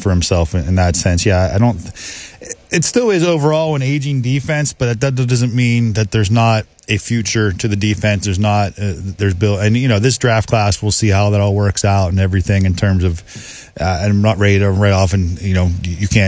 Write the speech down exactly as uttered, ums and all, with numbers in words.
for himself in, in that sense. Yeah, I don't. It still is overall an aging defense, but that doesn't mean that there's not a future to the defense. There's not. Uh, there's Bill, and you know this draft class. We'll see how that all works out and everything in terms of. Uh, and I'm not ready to write off, and you know you can't.